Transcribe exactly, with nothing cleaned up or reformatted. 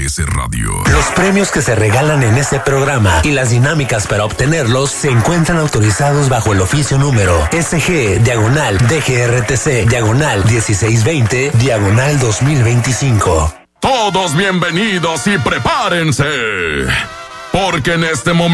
S Radio. Los premios que se regalan en este programa y las dinámicas para obtenerlos se encuentran autorizados bajo el oficio número S G, diagonal, D G R T C, diagonal, dieciséis veinte, diagonal dos mil veinticinco. Todos bienvenidos y prepárense, porque en este momento